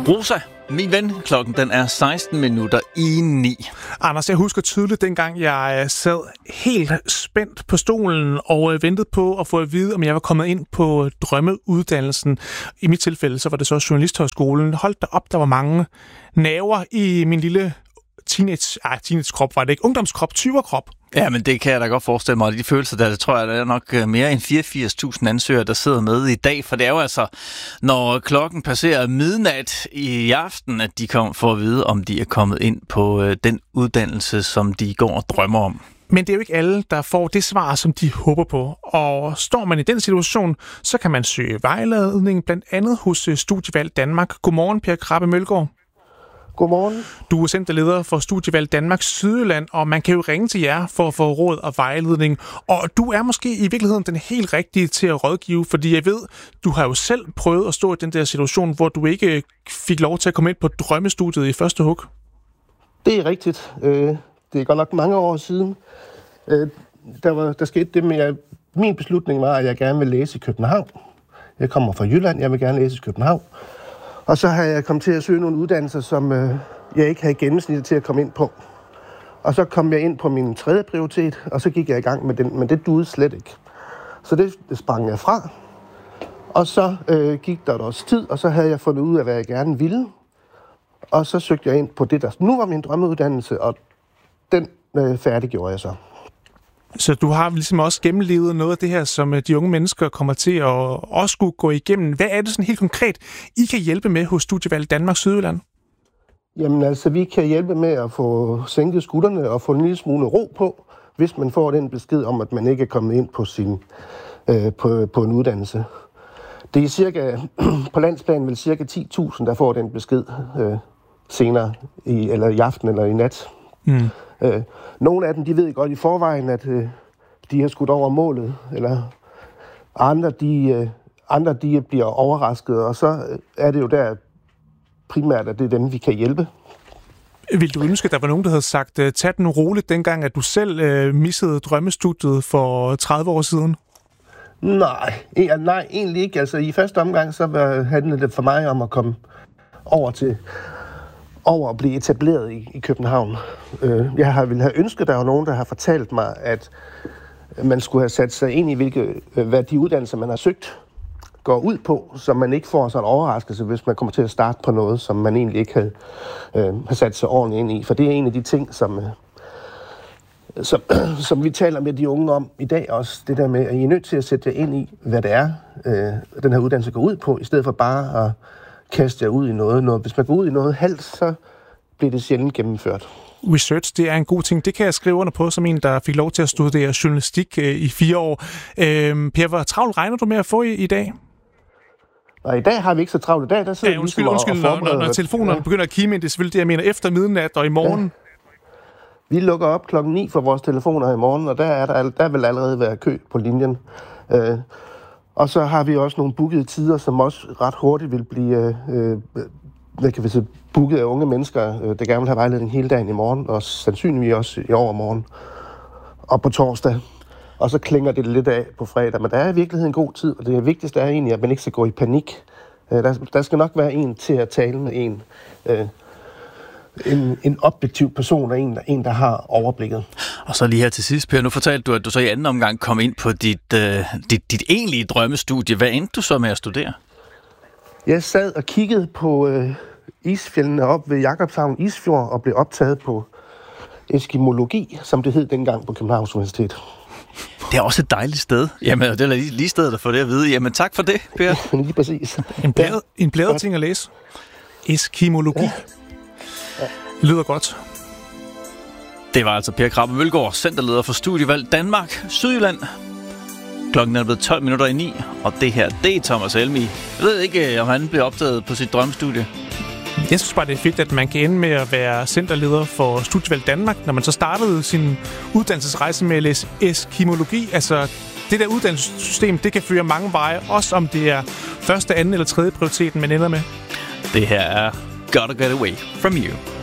Rosa, min ven, klokken den er 16 minutter i 9. Anders, jeg husker tydeligt, dengang jeg sad helt spændt på stolen og ventede på at få at vide, om jeg var kommet ind på drømmeuddannelsen. I mit tilfælde, så var det så Journalisthøjskolen. Holdt der op, der var mange nerver i min lille teenage-krop, var det ikke? Ungdomskrop, 20'er-krop. Ja, men det kan jeg da godt forestille mig. De følelser der, det tror jeg, der er nok mere end 84.000 ansøgere, der sidder med i dag. For det er jo altså, når klokken passerer midnat i aften, at de kommer for at vide, om de er kommet ind på den uddannelse, som de går og drømmer om. Men det er jo ikke alle, der får det svar, som de håber på. Og står man i den situation, så kan man søge vejledning, blandt andet hos Studievalg Danmark. Godmorgen, Per Krabbe Mølgaard. Godmorgen. Du er centerleder for Studievalg Danmark Sydjylland, og man kan jo ringe til jer for at få råd og vejledning. Og du er måske i virkeligheden den helt rigtige til at rådgive, fordi jeg ved, du har jo selv prøvet at stå i den der situation, hvor du ikke fik lov til at komme ind på drømmestudiet i første hug. Det er rigtigt. Det er godt nok mange år siden. Der skete det med, at min beslutning var, at jeg gerne vil læse i København. Jeg kommer fra Jylland, jeg vil gerne læse i København. Og så har jeg kommet til at søge nogle uddannelser, som jeg ikke havde gennemsnittet til at komme ind på. Og så kom jeg ind på min tredje prioritet, og så gik jeg i gang med den, men det duede slet ikke. Så det sprang jeg fra. Og så gik der et års tid, og så havde jeg fundet ud af, hvad jeg gerne ville. Og så søgte jeg ind på det, der nu var min drømmeuddannelse, og den færdiggjorde jeg så. Så du har ligesom også gennemlevet noget af det her, som de unge mennesker kommer til at også skulle gå igennem. Hvad er det sådan helt konkret, I kan hjælpe med hos Studievalg Danmark Sydjylland? Jamen altså, vi kan hjælpe med at få sænket skuldrene og få en lille smule ro på, hvis man får den besked om, at man ikke er kommet ind på, på en uddannelse. Det er cirka, på landsplan vel cirka 10.000, der får den besked senere i aften eller i nat. Mm. Nogle af dem, de ved godt i forvejen, at de har skudt over målet, eller andre de bliver overrasket, og så er det jo der primært, at det er dem, vi kan hjælpe. Vil du ønske, at der var nogen, der havde sagt, tag den roligt dengang, at du selv missede drømmestudiet for 30 år siden? Nej, egentlig ikke. Altså i første omgang, så handlede det for mig om at komme over at blive etableret i København. Jeg ville have ønsket, at der var nogen, der har fortalt mig, at man skulle have sat sig ind i, hvad de uddannelser, man har søgt, går ud på, så man ikke får sådan en overraskelse, hvis man kommer til at starte på noget, som man egentlig ikke har sat sig ordentligt ind i. For det er en af de ting, som vi taler med de unge om i dag også. Det der med, at I er nødt til at sætte jer ind i, hvad det er, den her uddannelse går ud på, i stedet for bare at kaste jer ud i noget. Hvis man går ud i noget halvt, så bliver det sjældent gennemført. Research, det er en god ting. Det kan jeg skrive under på som en, der fik lov til at studere journalistik i 4 år. Per, hvor travlt regner du med at få i dag? Og i dag har vi ikke så travlt. I dag, der sidder vi undskyld, når telefonerne begynder at kime ind, det er selvfølgelig det, jeg mener, efter midnat og i morgen. Ja. Vi lukker op 9:00 for vores telefoner i morgen, og der vil allerede være kø på linjen. Og så har vi også nogle bookede tider, som også ret hurtigt vil blive booket af unge mennesker, der gerne vil have vejledning hele dagen i morgen, og sandsynligvis også i overmorgen og på torsdag. Og så klinger det lidt af på fredag, men der er i virkeligheden en god tid, og det vigtigste er egentlig, at man ikke skal gå i panik. Der skal nok være en til at tale med en objektiv person, og en, der har overblikket. Og så lige her til sidst, Per, nu fortalte du, at du så i anden omgang kom ind på dit egentlige drømmestudie. Hvad endte du så med at studere? Jeg sad og kiggede på isfjeldene op ved Jakobshavn Isfjord og blev optaget på eskimologi, som det hed dengang på Københavns Universitet. Det er også et dejligt sted. Jamen, det er lige stedet at få det at vide. Jamen, tak for det, Per. Lige præcis. En blæret ting at læse. Eskimologi. Ja. Lyder godt. Det var altså Per Krabbe Mølgaard, centerleder for Studievalg Danmark Sydjylland. Klokken er blevet 12 minutter i 9, og det her, det er Thomas Helmig. Jeg ved ikke, om han bliver optaget på sit drømmestudie. Jeg synes bare, det er fedt, at man kan ende med at være centerleder for Studievalg Danmark, når man så startede sin uddannelsesrejse med at læse eskimologi. Altså, det der uddannelsessystem, det kan føre mange veje, også om det er første, anden eller tredje prioriteten, man ender med. Det her er Gotta Get Away From You.